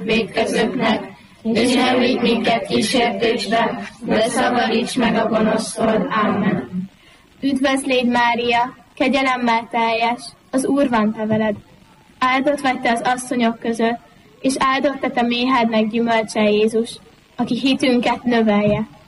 vétkezőknek, és ne vigy minket kísértésbe, de szabadíts meg a gonosztól. Amen. Üdvözl légy, Mária, kegyelemmel teljes, az Úr van te veled. Áldott vagy te az asszonyok között, és áldott te méhednek gyümölcse Jézus, aki hitünket növelje.